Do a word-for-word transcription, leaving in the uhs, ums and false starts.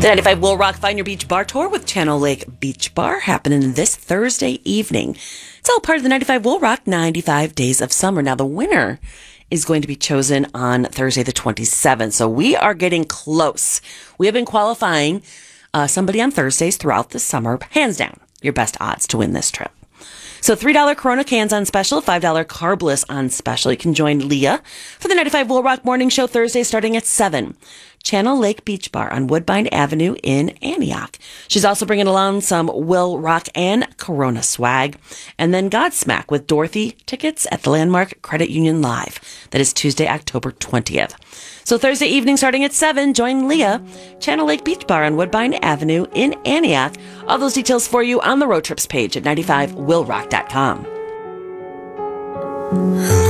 The ninety-five Will Rock Find Your Beach Bar Tour with Channel Lake Beach Bar happening this Thursday evening. It's all part of the ninety-five Will Rock ninety-five Days of Summer. Now, the winner is going to be chosen on Thursday the twenty-seventh. So we are getting close. We have been qualifying uh, somebody on Thursdays throughout the summer. Hands down, your best odds to win this trip. So three dollars Corona cans on special, five dollars Carbless on special. You can join Leah for the ninety-five Will Rock Morning Show Thursday starting at seven. Channel Lake Beach Bar on Woodbine Avenue in Antioch. She's also bringing along some Will Rock and Corona swag. And then Godsmack with Dorothy tickets at the Landmark Credit Union Live. That is Tuesday, October twentieth. So Thursday evening starting at seven, join Leah, Channel Lake Beach Bar on Woodbine Avenue in Antioch. All those details for you on the road trips page at ninety-five will rock dot com.